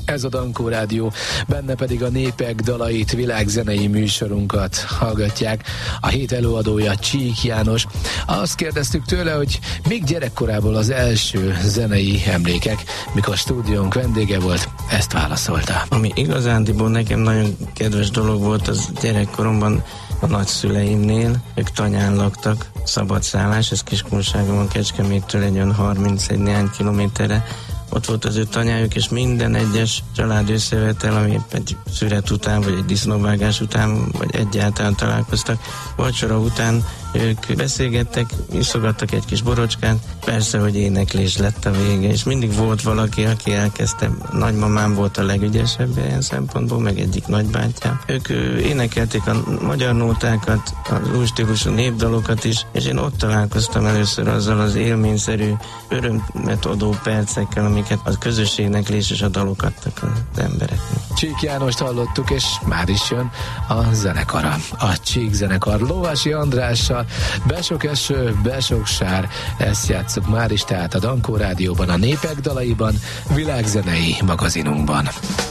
Ez a Dankó Rádió, benne pedig a Népek dalait, világzenei műsorunkat hallgatják. A hét előadója Csík János. Azt kérdeztük tőle, hogy még gyerekkorából az első zenei emlékek, mikor stúdiónk vendége volt, ezt válaszolta. Ami igazándiból nekem nagyon kedves dolog volt, az gyerekkoromban a nagyszüleimnél, ők Tanyán laktak, szabadszállás, ez Kiskunságon van Kecskeméttől egy olyan 31 néhány kilométerre. Ott volt az ő tanyájuk, és minden egyes család összevetel, ami épp egy szüret után, vagy egy disznóvágás után, vagy egyáltalán találkoztak, vacsora után ők beszélgettek, iszogattak egy kis borocskát, persze, hogy éneklés lett a vége, és mindig volt valaki, aki elkezdte, nagymamám volt a legügyesebb ilyen szempontból, meg egyik nagybátyám. Ők énekelték a magyar nótákat, az új stílusú népdalokat is, és én ott találkoztam először azzal az élményszerű, örömet adó percekkel, amiket a közösségneklés és a dalok adtak az embereknek. Csík Jánost hallottuk, és már is jön a zenekara, a Csík zenekar. Lovasi Andrással, be sok eső, be sok sár, ezt játsszuk már is, tehát a Dankó Rádióban, a Népek dalaiban, világzenei magazinunkban.